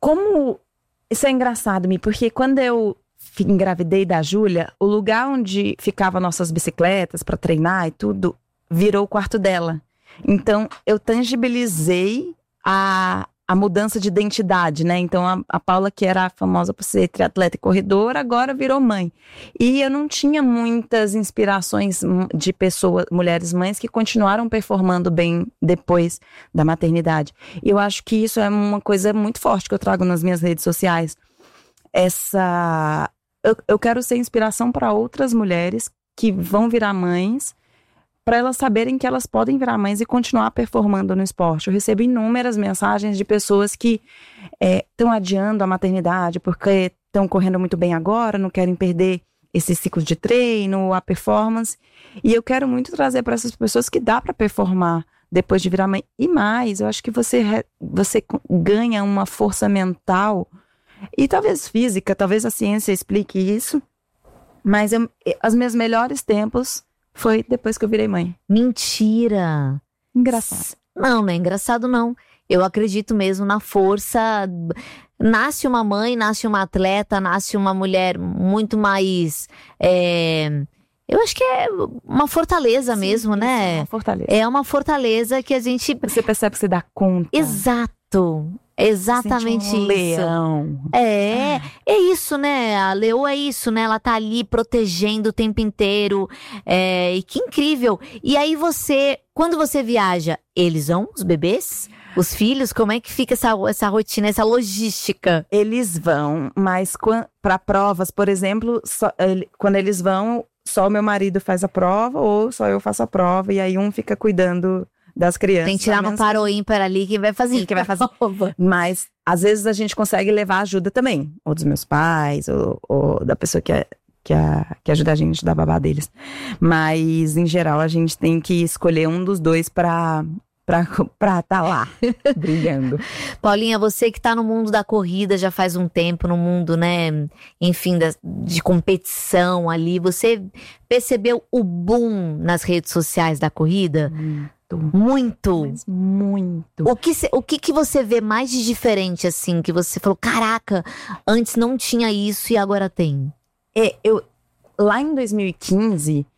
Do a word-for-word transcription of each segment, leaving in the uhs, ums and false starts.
como... Isso é engraçado, Mi, porque quando eu engravidei da Júlia, o lugar onde ficavam nossas bicicletas para treinar e tudo, virou o quarto dela. Então, eu tangibilizei a, a mudança de identidade, né? Então, a, a Paula, que era famosa por ser triatleta e corredora, agora virou mãe. E eu não tinha muitas inspirações de pessoas, mulheres mães, que continuaram performando bem depois da maternidade. E eu acho que isso é uma coisa muito forte que eu trago nas minhas redes sociais. Essa... Eu, eu quero ser inspiração para outras mulheres que vão virar mães, para elas saberem que elas podem virar mães e continuar performando no esporte. Eu recebo inúmeras mensagens de pessoas que estão é, adiando a maternidade porque estão correndo muito bem agora, não querem perder esse ciclo de treino, a performance. E eu quero muito trazer para essas pessoas que dá para performar depois de virar mãe. E mais, eu acho que você, você ganha uma força mental e talvez física, talvez a ciência explique isso, mas eu, os meus melhores tempos foi depois que eu virei mãe. Mentira! Engraçado. Não, não é engraçado não. Eu acredito mesmo na força. Nasce uma mãe, nasce uma atleta, nasce uma mulher muito mais... É... Eu acho que é uma fortaleza Sim, mesmo, né? É uma fortaleza. É uma fortaleza que a gente... Você percebe que você dá conta. Exato. Exatamente um isso. Leão. É, é isso, né? A leoa é isso, né? Ela tá ali protegendo o tempo inteiro. É, e que incrível. E aí você, quando você viaja, eles vão, os bebês? Os filhos? Como é que fica essa, essa rotina, essa logística? Eles vão, mas para provas, por exemplo, só, ele, quando eles vão, só o meu marido faz a prova ou só eu faço a prova. E aí um fica cuidando das crianças. Tem que tirar no par ou ímpar ali que vai fazer. Que vai fazer. Mas, às vezes, a gente consegue levar ajuda também. Ou dos meus pais, ou, ou da pessoa que, é, que, é, que ajuda a gente, da babá deles. Mas, em geral, a gente tem que escolher um dos dois pra... Pra estar tá lá, brilhando. Paulinha, você que tá no mundo da corrida já faz um tempo, no mundo, né, enfim, da, de competição ali, você percebeu o boom nas redes sociais da corrida? Muito. Muito? Mas muito. O, que, o que, que você vê mais de diferente, assim, que você falou, caraca, antes não tinha isso e agora tem? É, eu, lá em dois mil e quinze,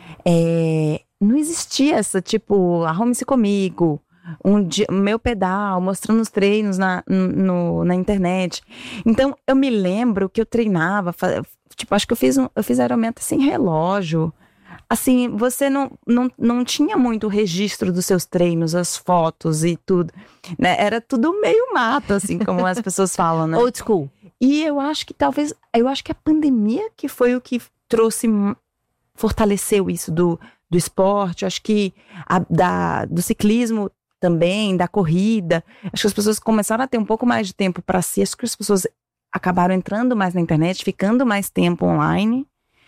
é... não existia essa, tipo, arrume-se comigo, um dia, meu pedal, mostrando os treinos na, no, na internet. Então, eu me lembro que eu treinava, tipo, acho que eu fiz, um, eu fiz aerometa sem relógio. Assim, você não, não, não tinha muito registro dos seus treinos, as fotos e tudo, né? Era tudo meio mato, assim, como as pessoas falam, né? Old school. E eu acho que talvez, eu acho que a pandemia que foi o que trouxe, fortaleceu isso do... do esporte, acho que a, da, do ciclismo também, da corrida. Acho que as pessoas começaram a ter um pouco mais de tempo para si. Acho que as pessoas acabaram entrando mais na internet, ficando mais tempo online.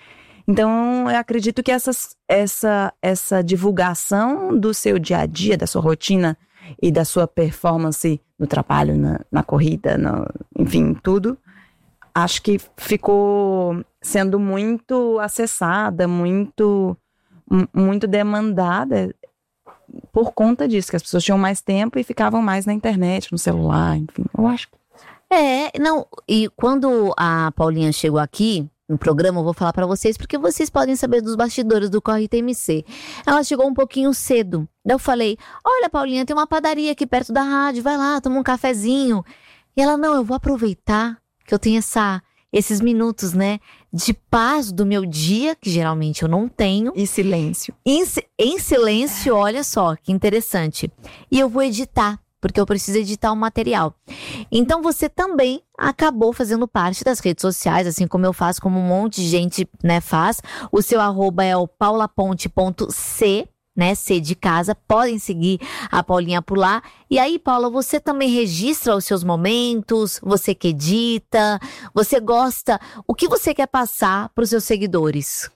Então, eu acredito que essas, essa, essa divulgação do seu dia a dia, da sua rotina e da sua performance no trabalho, na, na corrida, no, enfim, tudo, acho que ficou sendo muito acessada, muito... muito demandada por conta disso, que as pessoas tinham mais tempo e ficavam mais na internet, no celular, enfim, eu acho. É, não, e quando a Paulinha chegou aqui no programa, eu vou falar pra vocês, porque vocês podem saber dos bastidores do Corre T M C. Ela chegou um pouquinho cedo, daí eu falei, olha Paulinha, tem uma padaria aqui perto da rádio, vai lá, toma um cafezinho. E ela, não, eu vou aproveitar que eu tenho essa... esses minutos, né, de paz do meu dia, que geralmente eu não tenho. E silêncio. Em, em silêncio, olha só, que interessante. E eu vou editar, porque eu preciso editar um material. Então você também acabou fazendo parte das redes sociais, assim como eu faço, como um monte de gente, né, faz. O seu arroba é o paulaponte ponto c, né, C de casa, podem seguir a Paulinha por lá. E aí, Paula, você também registra os seus momentos, você que edita, você gosta, o que você quer passar para os seus seguidores?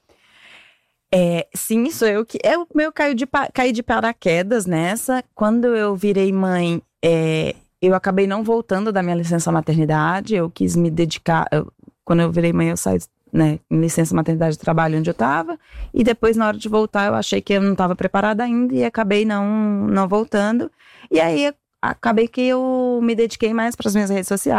É, sim, sou eu que, é o meu caí de, caí de paraquedas nessa. Quando eu virei mãe, é, eu acabei não voltando da minha licença maternidade, eu quis me dedicar, eu, quando eu virei mãe eu saí, né, em licença maternidade de trabalho onde eu tava, e depois na hora de voltar eu achei que eu não estava preparada ainda e acabei não, não voltando, e aí acabei que eu me dediquei mais para as minhas redes sociais.